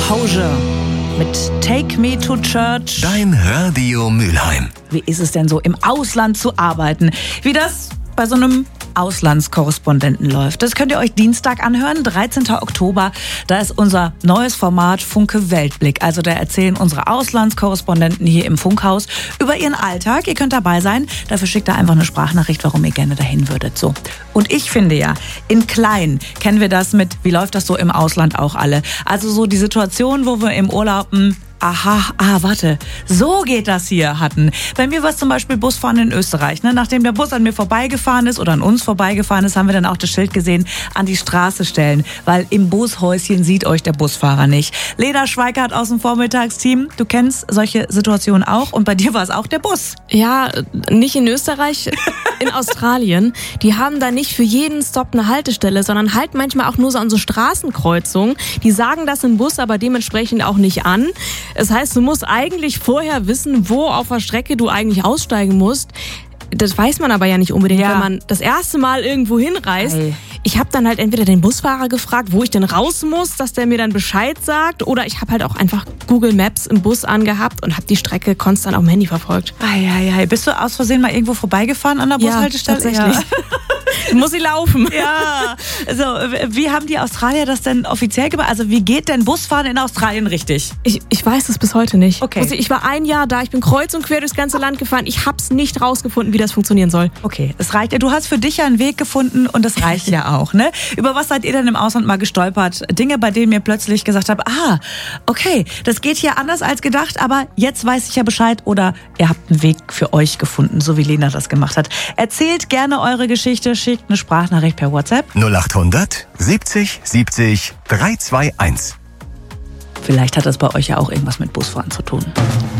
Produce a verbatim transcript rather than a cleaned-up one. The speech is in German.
Composure mit Take Me to Church. Dein Radio Mülheim. Wie ist es denn so, im Ausland zu arbeiten? Wie das bei so einem Auslandskorrespondenten läuft. Das könnt ihr euch Dienstag anhören, dreizehnten Oktober. Da ist unser neues Format Funke Weltblick. Also da erzählen unsere Auslandskorrespondenten hier im Funkhaus über ihren Alltag. Ihr könnt dabei sein. Dafür schickt ihr einfach eine Sprachnachricht, warum ihr gerne dahin würdet. So. Und ich finde ja, in klein kennen wir das mit, wie läuft das so im Ausland auch alle. Also so die Situation, wo wir im Urlaub ein Aha, ah, warte, so geht das hier hatten. Bei mir war es zum Beispiel Busfahren in Österreich. Ne? Nachdem der Bus an mir vorbeigefahren ist oder an uns vorbeigefahren ist, haben wir dann auch das Schild gesehen, an die Straße stellen. Weil im Bushäuschen sieht euch der Busfahrer nicht. Lena Schweikart aus dem Vormittagsteam, du kennst solche Situationen auch und bei dir war es auch der Bus. Ja, nicht in Österreich, in Australien. Die haben da nicht für jeden Stopp eine Haltestelle, sondern halt manchmal auch nur so an so Straßenkreuzungen. Die sagen das im Bus aber dementsprechend auch nicht an. Das heißt, du musst eigentlich vorher wissen, wo auf der Strecke du eigentlich aussteigen musst. Das weiß man aber ja nicht unbedingt, ja. Wenn man das erste Mal irgendwo hinreist. Ei. Ich habe dann halt entweder den Busfahrer gefragt, wo ich denn raus muss, dass der mir dann Bescheid sagt. Oder ich habe halt auch einfach Google Maps im Bus angehabt und habe die Strecke konstant auf dem Handy verfolgt. Ei, ei, ei. Bist du aus Versehen mal irgendwo vorbeigefahren an der Bushaltestelle? Ja, tatsächlich. Ja. Muss sie laufen. Ja, also wie haben die Australier das denn offiziell gemacht? Also wie geht denn Busfahren in Australien richtig? Ich, ich weiß es bis heute nicht. Okay. Also ich war ein Jahr da, ich bin kreuz und quer durchs ganze Land gefahren. Ich habe es nicht rausgefunden, wie das funktionieren soll. Okay, es reicht. Du hast für dich ja einen Weg gefunden und das reicht ja auch, ne? Über was seid ihr denn im Ausland mal gestolpert? Dinge, bei denen ihr plötzlich gesagt habt, ah, okay, das geht hier anders als gedacht, aber jetzt weiß ich ja Bescheid oder ihr habt einen Weg für euch gefunden, so wie Lena das gemacht hat. Erzählt gerne eure Geschichte, schickt eine Sprachnachricht per WhatsApp. null achthundert siebzig siebzig drei zwei eins. Vielleicht hat das bei euch ja auch irgendwas mit Busfahren zu tun.